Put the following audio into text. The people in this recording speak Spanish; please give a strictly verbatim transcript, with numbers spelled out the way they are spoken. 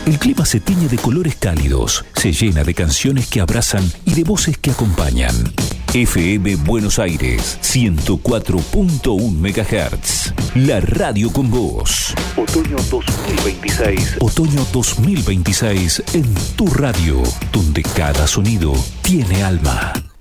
El clima se tiñe de colores cálidos, se llena de canciones que abrazan y de voces que acompañan. F M Buenos Aires, ciento cuatro punto uno megahertz. La radio con vos. Otoño dos mil veintiséis. Otoño dos mil veintiséis en tu radio, donde cada sonido tiene alma.